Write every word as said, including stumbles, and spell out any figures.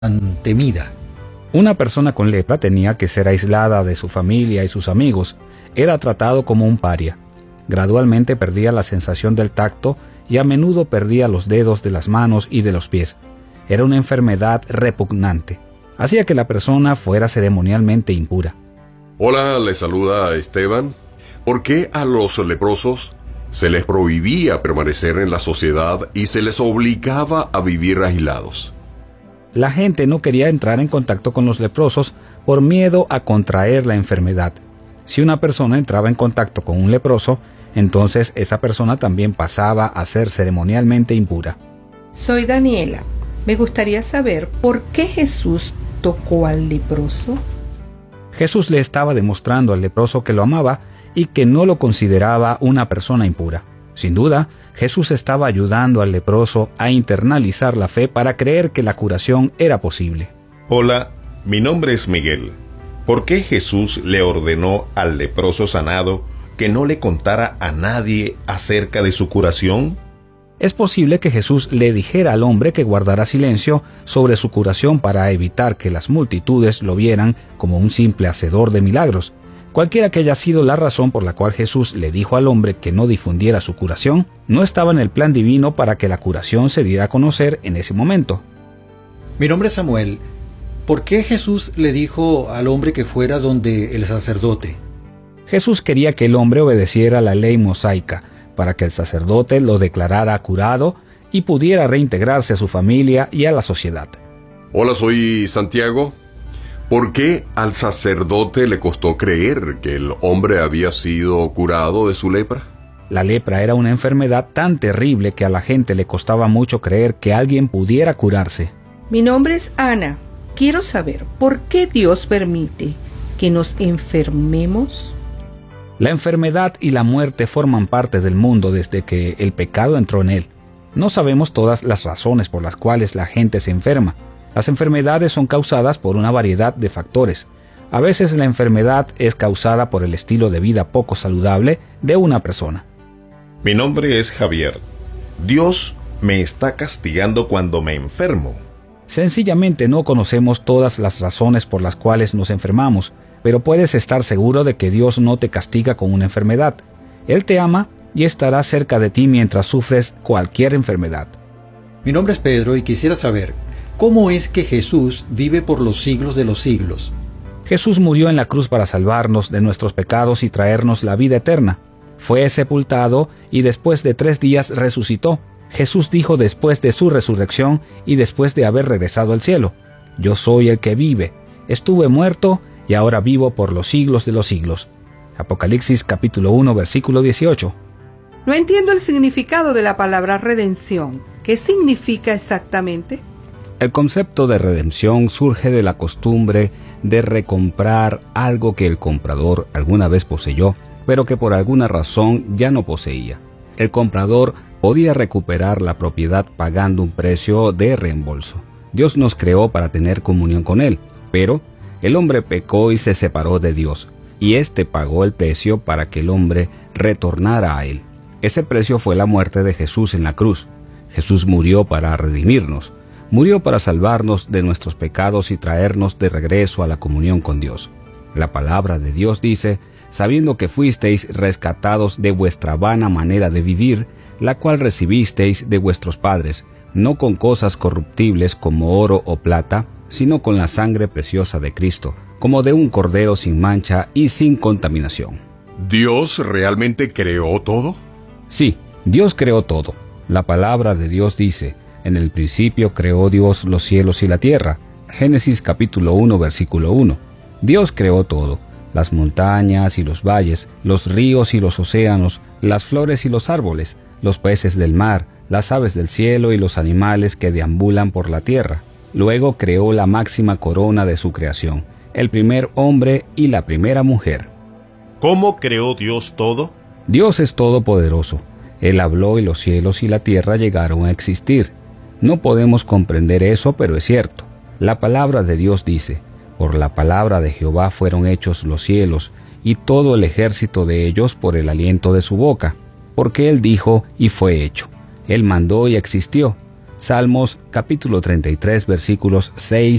tan temida? Una persona con lepra tenía que ser aislada de su familia y sus amigos. Era tratado como un paria. Gradualmente perdía la sensación del tacto y a menudo perdía los dedos de las manos y de los pies. Era una enfermedad repugnante. Hacía que la persona fuera ceremonialmente impura. Hola, le saluda Esteban. ¿Por qué a los leprosos se les prohibía permanecer en la sociedad y se les obligaba a vivir aislados? La gente no quería entrar en contacto con los leprosos por miedo a contraer la enfermedad. Si una persona entraba en contacto con un leproso, entonces esa persona también pasaba a ser ceremonialmente impura. Soy Daniela. Me gustaría saber por qué Jesús tocó al leproso. Jesús le estaba demostrando al leproso que lo amaba y que no lo consideraba una persona impura. Sin duda, Jesús estaba ayudando al leproso a internalizar la fe para creer que la curación era posible. Hola, mi nombre es Miguel. ¿Por qué Jesús le ordenó al leproso sanado que no le contara a nadie acerca de su curación? Es posible que Jesús le dijera al hombre que guardara silencio sobre su curación para evitar que las multitudes lo vieran como un simple hacedor de milagros. Cualquiera que haya sido la razón por la cual Jesús le dijo al hombre que no difundiera su curación, no estaba en el plan divino para que la curación se diera a conocer en ese momento. Mi nombre es Samuel. ¿Por qué Jesús le dijo al hombre que fuera donde el sacerdote? Jesús quería que el hombre obedeciera la ley mosaica, para que el sacerdote lo declarara curado y pudiera reintegrarse a su familia y a la sociedad. Hola, soy Santiago. ¿Por qué al sacerdote le costó creer que el hombre había sido curado de su lepra? La lepra era una enfermedad tan terrible que a la gente le costaba mucho creer que alguien pudiera curarse. Mi nombre es Ana. Quiero saber por qué Dios permite que nos enfermemos. La enfermedad y la muerte forman parte del mundo desde que el pecado entró en él. No sabemos todas las razones por las cuales la gente se enferma. Las enfermedades son causadas por una variedad de factores. A veces la enfermedad es causada por el estilo de vida poco saludable de una persona. Mi nombre es Javier. Dios me está castigando cuando me enfermo. Sencillamente no conocemos todas las razones por las cuales nos enfermamos, pero puedes estar seguro de que Dios no te castiga con una enfermedad. Él te ama y estará cerca de ti mientras sufres cualquier enfermedad. Mi nombre es Pedro y quisiera saber, ¿cómo es que Jesús vive por los siglos de los siglos? Jesús murió en la cruz para salvarnos de nuestros pecados y traernos la vida eterna. Fue sepultado y después de tres días resucitó. Jesús dijo después de su resurrección y después de haber regresado al cielo: Yo soy el que vive. Estuve muerto y ahora vivo por los siglos de los siglos. Apocalipsis capítulo uno, versículo dieciocho. No entiendo el significado de la palabra redención. ¿Qué significa exactamente? El concepto de redención surge de la costumbre de recomprar algo que el comprador alguna vez poseyó, pero que por alguna razón ya no poseía. El comprador podía recuperar la propiedad pagando un precio de reembolso. Dios nos creó para tener comunión con Él, pero el hombre pecó y se separó de Dios, y éste pagó el precio para que el hombre retornara a Él. Ese precio fue la muerte de Jesús en la cruz. Jesús murió para redimirnos. Murió para salvarnos de nuestros pecados y traernos de regreso a la comunión con Dios. La palabra de Dios dice: sabiendo que fuisteis rescatados de vuestra vana manera de vivir, la cual recibisteis de vuestros padres, no con cosas corruptibles como oro o plata, sino con la sangre preciosa de Cristo, como de un cordero sin mancha y sin contaminación. ¿Dios realmente creó todo? Sí, Dios creó todo. La palabra de Dios dice: en el principio creó Dios los cielos y la tierra. Génesis capítulo uno, versículo uno. Dios creó todo: las montañas y los valles, los ríos y los océanos, las flores y los árboles, los peces del mar, las aves del cielo y los animales que deambulan por la tierra. Luego creó la máxima corona de su creación, el primer hombre y la primera mujer. ¿Cómo creó Dios todo? Dios es todopoderoso. Él habló y los cielos y la tierra llegaron a existir. No podemos comprender eso, pero es cierto. La palabra de Dios dice: por la palabra de Jehová fueron hechos los cielos, y todo el ejército de ellos por el aliento de su boca. Porque Él dijo y fue hecho. Él mandó y existió. Salmos capítulo treinta y tres versículos seis